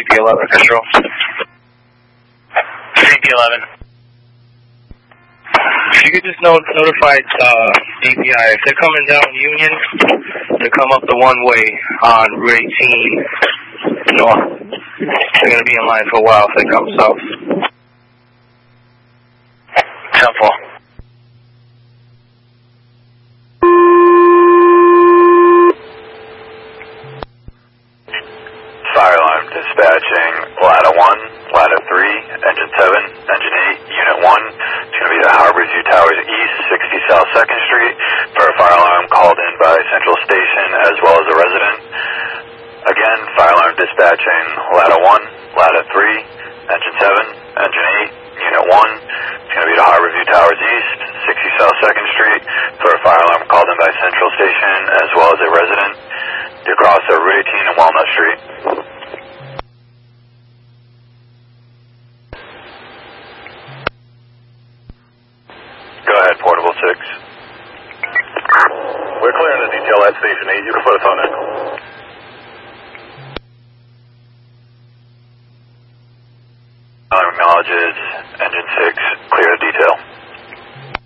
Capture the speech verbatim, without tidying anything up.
P eleven control. C P eleven. If you could just not notify uh, A P I, if they're coming down Union, to come up the one-way on Route eighteen north. They're going to be in line for a while if they come south. Temple. Fire alarm dispatching, ladder one, ladder three, engine seven, engine eight, unit one. It's going to be the Harborview Towers East, sixty South second Street, for a fire alarm called in by Central Station as well as a resident. Again, fire alarm dispatching, ladder one, ladder three, engine seven, engine eight, unit one. It's going to be the Harborview Towers East, sixty South second Street, for a fire alarm called in by Central Station as well as a resident. You cross at Route eighteen and Walnut Street. Go ahead, Portable six. We're clearing the detail at Station eight. You can put us on echo. Acknowledges engine six, clear the detail.